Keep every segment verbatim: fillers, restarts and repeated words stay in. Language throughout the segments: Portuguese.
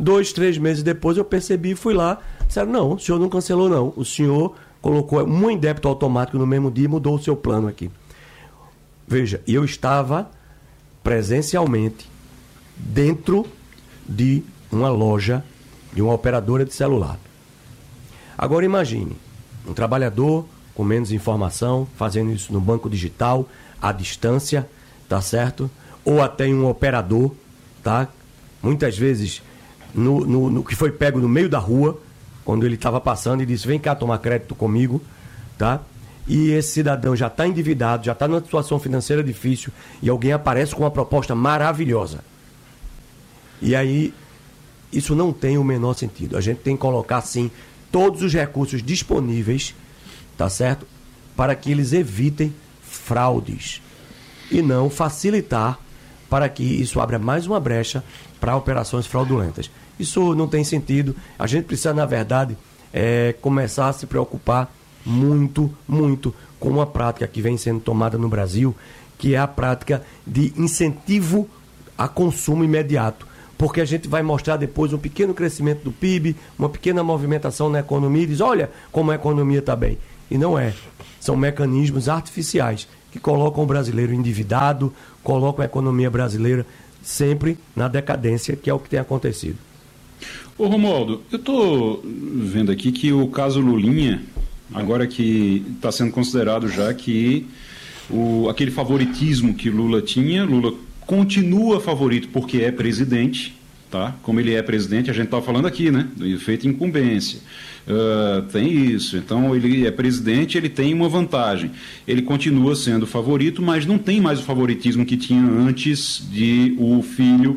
Dois, três meses depois eu percebi e fui lá. Disseram, não, o senhor não cancelou não. O senhor colocou um débito automático no mesmo dia e mudou o seu plano aqui. Veja, eu estava presencialmente dentro de uma loja de uma operadora de celular. Agora imagine, um trabalhador com menos informação, fazendo isso no banco digital, à distância, tá certo? Ou até um operador, tá? Muitas vezes, no, no, no que foi pego no meio da rua, quando ele estava passando e disse, vem cá tomar crédito comigo, tá? E esse cidadão já está endividado, já está numa situação financeira difícil, e alguém aparece com uma proposta maravilhosa. E aí, isso não tem o menor sentido. A gente tem que colocar, sim, todos os recursos disponíveis, tá certo? Para que eles evitem fraudes e não facilitar para que isso abra mais uma brecha para operações fraudulentas. Isso não tem sentido. A gente precisa, na verdade, é, começar a se preocupar muito, muito com uma prática que vem sendo tomada no Brasil, que é a prática de incentivo a consumo imediato. Porque a gente vai mostrar depois um pequeno crescimento do P I B, uma pequena movimentação na economia e diz, olha como a economia está bem. E não é. São mecanismos artificiais que colocam o brasileiro endividado, colocam a economia brasileira sempre na decadência, que é o que tem acontecido. Ô Romualdo, eu estou vendo aqui que o caso Lulinha, agora que está sendo considerado já que o, aquele favoritismo que Lula tinha, Lula continua favorito porque é presidente, tá? Como ele é presidente, a gente estava falando aqui, né? Do efeito incumbência. Uh, tem isso. Então, ele é presidente, ele tem uma vantagem. Ele continua sendo favorito, mas não tem mais o favoritismo que tinha antes de o filho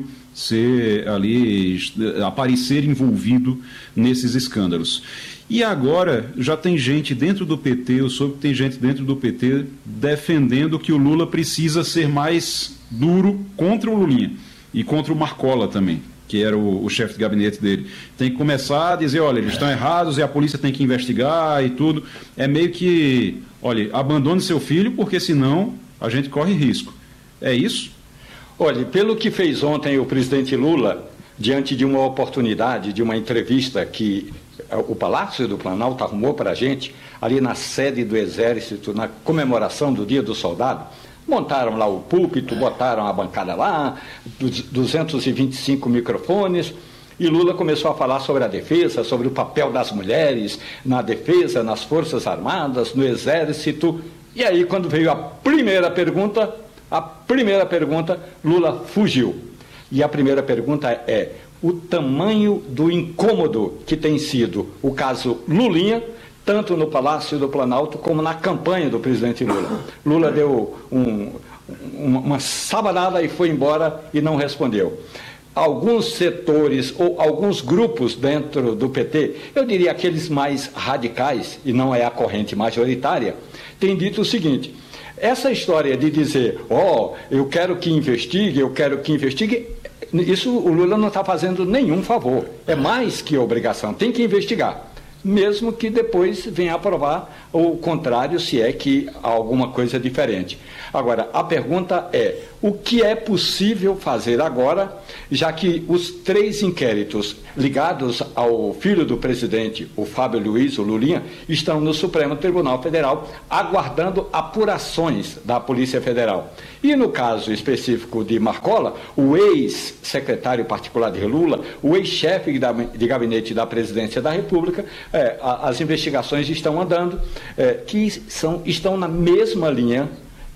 ser ali, aparecer envolvido nesses escândalos. E agora já tem gente dentro do P T, eu soube que tem gente dentro do P T defendendo que o Lula precisa ser mais duro contra o Lulinha e contra o Marcola também, que era o, o chefe de gabinete dele. Tem que começar a dizer, olha, eles estão errados e a polícia tem que investigar e tudo. É meio que, olha, abandone seu filho porque senão a gente corre risco. É isso? Olha, pelo que fez ontem o presidente Lula, diante de uma oportunidade, de uma entrevista que o Palácio do Planalto arrumou para a gente, ali na sede do Exército, na comemoração do Dia do Soldado, montaram lá o púlpito, botaram a bancada lá, duzentos e vinte e cinco microfones, e Lula começou a falar sobre a defesa, sobre o papel das mulheres na defesa, nas Forças Armadas, no Exército. E aí, quando veio a primeira pergunta, a primeira pergunta, Lula fugiu. E a primeira pergunta é o tamanho do incômodo que tem sido o caso Lulinha, tanto no Palácio do Planalto como na campanha do presidente Lula. Lula deu um, uma, uma sabanada e foi embora e não respondeu. Alguns setores ou alguns grupos dentro do P T, eu diria aqueles mais radicais, e não é a corrente majoritária, têm dito o seguinte: essa história de dizer, ó, oh, eu quero que investigue, eu quero que investigue, isso o Lula não está fazendo nenhum favor. É mais que obrigação, tem que investigar. Mesmo que depois venha a provar o contrário, se é que há alguma coisa diferente. Agora, a pergunta é, o que é possível fazer agora, já que os três inquéritos ligados ao filho do presidente, o Fábio Luiz, o Lulinha, estão no Supremo Tribunal Federal, aguardando apurações da Polícia Federal. E no caso específico de Marcola, o ex-secretário particular de Lula, o ex-chefe de gabinete da Presidência da República, é, a, as investigações estão andando, é, que são, estão na mesma linha,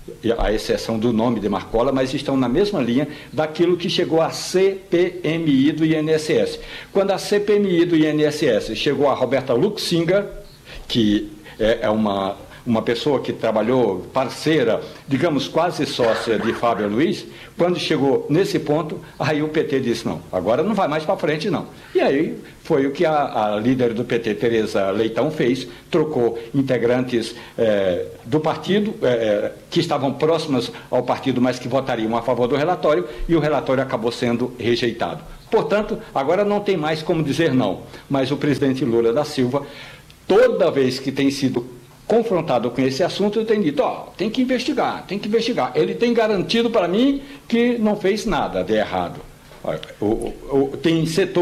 à exceção do nome de Marcola, mas estão na mesma linha daquilo que chegou à C P M I do I N S S. Quando a C P M I do I N S S chegou a Roberta Luxinga, que é, é uma... uma pessoa que trabalhou, parceira, digamos, quase sócia de Fábio Luiz, quando chegou nesse ponto, aí o P T disse, não, agora não vai mais para frente, não. E aí foi o que a, a líder do P T, Tereza Leitão, fez, trocou integrantes é, do partido, é, que estavam próximas ao partido, mas que votariam a favor do relatório, e o relatório acabou sendo rejeitado. Portanto, agora não tem mais como dizer não, mas o presidente Lula da Silva, toda vez que tem sido confrontado com esse assunto, ele tem dito, ó, tem que investigar, tem que investigar. Ele tem garantido para mim que não fez nada de errado. O, o, o, tem setor